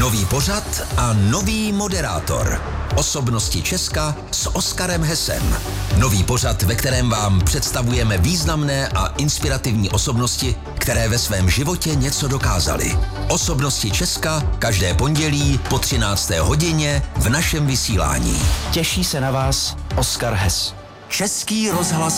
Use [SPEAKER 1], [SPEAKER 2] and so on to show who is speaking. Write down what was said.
[SPEAKER 1] Nový pořad a nový moderátor. Osobnosti Česka s Oskarem Hessem. Nový pořad, ve kterém vám představujeme významné a inspirativní osobnosti, které ve svém životě něco dokázaly. Osobnosti Česka každé pondělí po 13. hodině v našem vysílání.
[SPEAKER 2] Těší se na vás Oskar Hess.
[SPEAKER 1] Český rozhlas